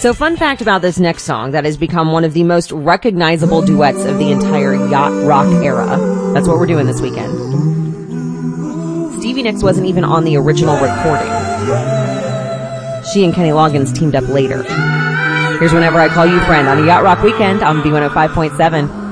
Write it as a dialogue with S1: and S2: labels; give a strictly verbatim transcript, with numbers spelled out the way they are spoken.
S1: So fun fact about this next song that has become one of the most recognizable duets of the entire yacht rock era. That's what we're doing this weekend. Stevie Nicks wasn't even on the original recording. She and Kenny Loggins teamed up later. Here's Whenever I Call You Friend on a Yacht Rock Weekend on B one oh five point seven.